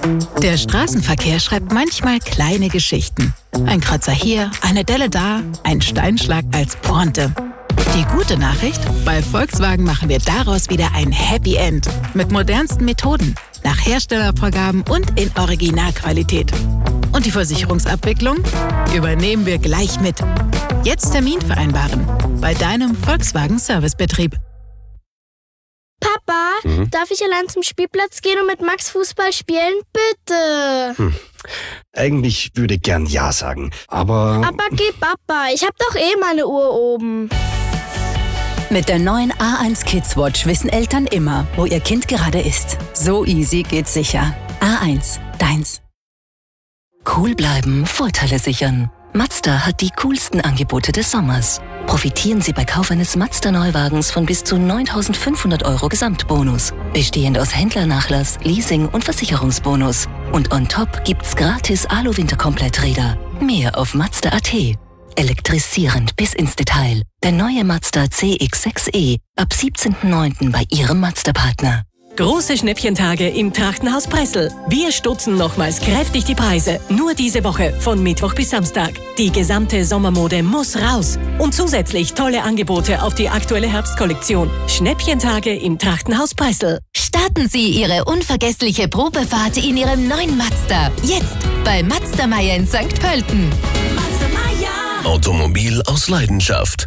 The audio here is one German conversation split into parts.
Der Straßenverkehr schreibt manchmal kleine Geschichten. Ein Kratzer hier, eine Delle da, ein Steinschlag als Pointe. Die gute Nachricht? Bei Volkswagen machen wir daraus wieder ein Happy End. Mit modernsten Methoden, nach Herstellervorgaben und in Originalqualität. Und die Versicherungsabwicklung übernehmen wir gleich mit. Jetzt Termin vereinbaren bei deinem Volkswagen-Servicebetrieb. Papa, darf ich allein zum Spielplatz gehen und mit Max Fußball spielen? Bitte. Eigentlich würde ich gern Ja sagen, aber... Aber geh, Papa, ich hab doch eh meine Uhr oben. Mit der neuen A1 Kids Watch wissen Eltern immer, wo ihr Kind gerade ist. So easy geht's sicher. A1, deins. Cool bleiben, Vorteile sichern. Mazda hat die coolsten Angebote des Sommers. Profitieren Sie bei Kauf eines Mazda-Neuwagens von bis zu 9.500 € Gesamtbonus. Bestehend aus Händlernachlass, Leasing und Versicherungsbonus. Und on top gibt's gratis Alu-Winterkompletträder. Mehr auf Mazda.at. Elektrisierend bis ins Detail. Der neue Mazda CX-6e ab 17.09. bei Ihrem Mazda-Partner. Große Schnäppchentage im Trachtenhaus Pressel. Wir stutzen nochmals kräftig die Preise. Nur diese Woche von Mittwoch bis Samstag. Die gesamte Sommermode muss raus. Und zusätzlich tolle Angebote auf die aktuelle Herbstkollektion. Schnäppchentage im Trachtenhaus Pressel. Starten Sie Ihre unvergessliche Probefahrt in Ihrem neuen Mazda. Jetzt bei Mazda Meier in St. Pölten. Automobil aus Leidenschaft.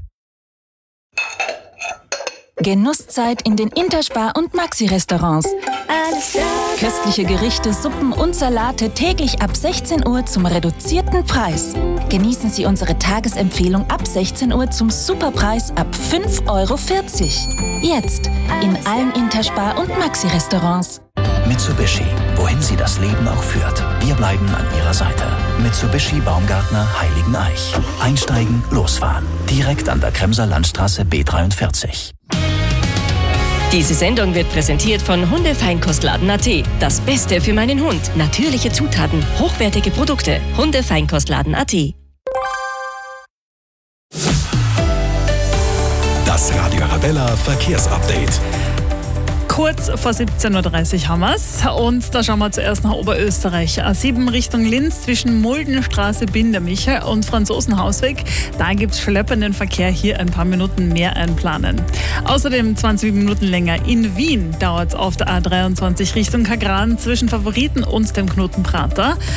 Genusszeit in den Interspar- und Maxi-Restaurants. Köstliche Gerichte, Suppen und Salate täglich ab 16 Uhr zum reduzierten Preis. Genießen Sie unsere Tagesempfehlung ab 16 Uhr zum Superpreis ab 5,40 €. Jetzt in allen Interspar- und Maxi-Restaurants. Mitsubishi, wohin Sie das Leben auch führt. Wir bleiben an Ihrer Seite. Mitsubishi Baumgartner Heiligeneich. Einsteigen, losfahren. Direkt an der Kremser Landstraße B43. Diese Sendung wird präsentiert von Hundefeinkostladen.at. Das Beste für meinen Hund. Natürliche Zutaten, hochwertige Produkte. Hundefeinkostladen.at. Das Radio Arabella Verkehrsupdate. Kurz vor 17.30 Uhr haben wir es. Und da schauen wir zuerst nach Oberösterreich. A7 Richtung Linz zwischen Muldenstraße, Bindermiche und Franzosenhausweg. Da gibt es schleppenden Verkehr. Hier ein paar Minuten mehr einplanen. Außerdem 20 Minuten länger in Wien dauert es auf der A23 Richtung Kagran zwischen Favoriten und dem Knoten Prater.